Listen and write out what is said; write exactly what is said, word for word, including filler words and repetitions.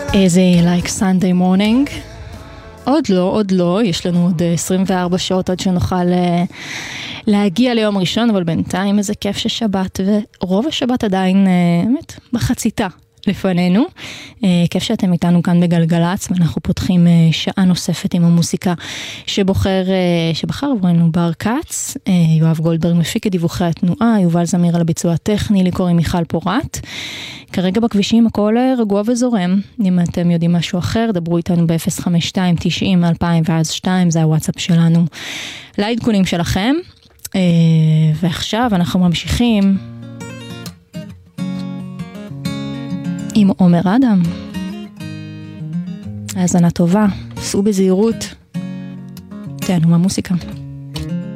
איזה like Sunday morning. עוד לא, עוד לא, יש לנו עוד עשרים וארבע שעות עד שנוכל uh, להגיע ליום ראשון, אבל בינתיים איזה כיף ששבת, ורוב השבת עדיין, uh, באמת, מחציתה לפנינו. Uh, כיף שאתם איתנו כאן בגלגלץ, ואנחנו פותחים uh, שעה נוספת עם המוסיקה שבוחר, uh, שבחר עבורנו בר קץ, uh, יואב גולדברג מפיק את דיווחי התנועה, יובל זמיר על הביצוע הטכני, לי קוראים מיכל פורט. כרגע בכבישים הכל רגוע וזורם. אם אתם יודעים משהו אחר, דברו איתנו ב-אפס חמש שתיים תשעים אלפיים ואז שתיים, זה הוואטסאפ שלנו לעדכונים שלכם. ועכשיו אנחנו ממשיכים עם עומר אדם. האזנה טובה, סעו בזהירות, תהנו מהמוסיקה.